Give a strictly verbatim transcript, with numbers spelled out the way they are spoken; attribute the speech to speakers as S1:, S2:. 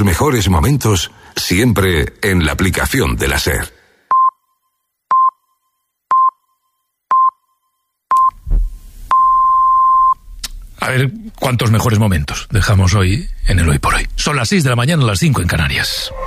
S1: Mejores momentos siempre en la aplicación de la SER.
S2: A ver cuántos mejores momentos dejamos hoy en el Hoy por Hoy. Son las seis de la mañana, las cinco en Canarias.